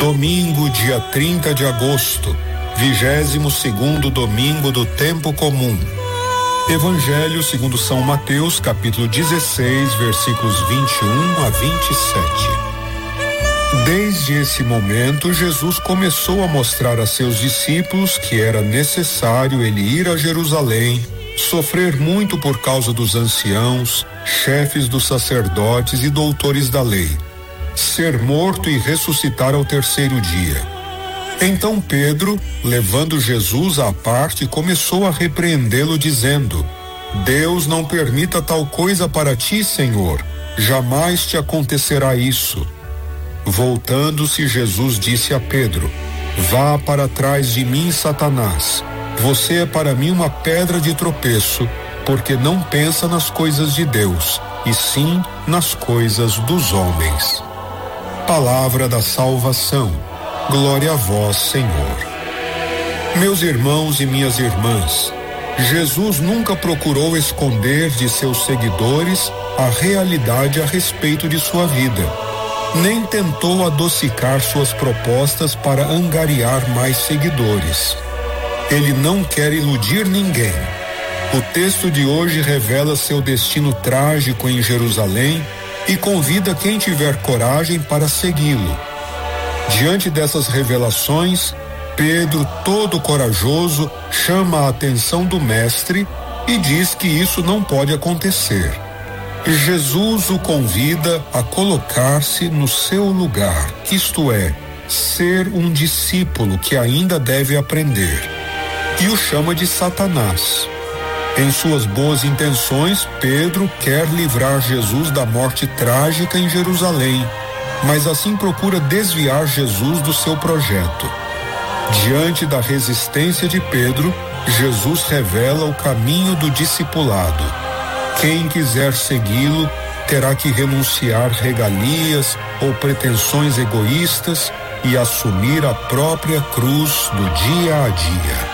Domingo, dia 30 de agosto, 22º domingo do tempo comum. Evangelho segundo São Mateus, capítulo 16, versículos 21 a 27. Desde esse momento, Jesus começou a mostrar a seus discípulos que era necessário ele ir a Jerusalém, sofrer muito por causa dos anciãos, chefes dos sacerdotes e doutores da lei, ser morto e ressuscitar ao terceiro dia. Então Pedro, levando Jesus à parte, começou a repreendê-lo, dizendo: Deus não permita tal coisa para ti, Senhor, jamais te acontecerá isso. Voltando-se, Jesus disse a Pedro: Vá para trás de mim, Satanás. Você é para mim uma pedra de tropeço, porque não pensa nas coisas de Deus, e sim nas coisas dos homens. Palavra da salvação. Glória a vós, Senhor. Meus irmãos e minhas irmãs, Jesus nunca procurou esconder de seus seguidores a realidade a respeito de sua vida, nem tentou adocicar suas propostas para angariar mais seguidores. Ele não quer iludir ninguém. O texto de hoje revela seu destino trágico em Jerusalém e convida quem tiver coragem para segui-lo. Diante dessas revelações, Pedro, todo corajoso, chama a atenção do Mestre e diz que isso não pode acontecer. Jesus o convida a colocar-se no seu lugar, isto é, ser um discípulo que ainda deve aprender. E o chama de Satanás. Em suas boas intenções, Pedro quer livrar Jesus da morte trágica em Jerusalém, mas assim procura desviar Jesus do seu projeto. Diante da resistência de Pedro, Jesus revela o caminho do discipulado. Quem quiser segui-lo terá que renunciar regalias ou pretensões egoístas e assumir a própria cruz do dia a dia.